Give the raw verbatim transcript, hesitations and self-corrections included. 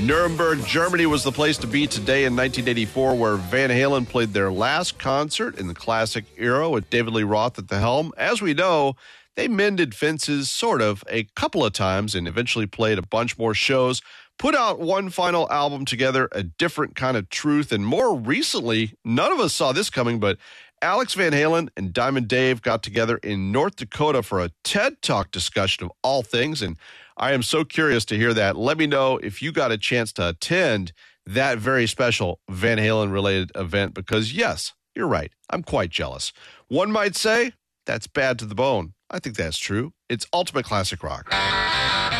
Nuremberg, Germany was the place to be today in nineteen eighty-four, where Van Halen played their last concert in the classic era with David Lee Roth at the helm. As we know, they mended fences sort of a couple of times and eventually played a bunch more shows, put out one final album together, A Different Kind of Truth, and more recently, none of us saw this coming, but Alex Van Halen and Diamond Dave got together in North Dakota for a TED Talk discussion of all things, and I am so curious to hear that. Let me know if you got a chance to attend that very special Van Halen-related event, because yes, you're right, I'm quite jealous. One might say that's bad to the bone. I think that's true. It's Ultimate Classic Rock.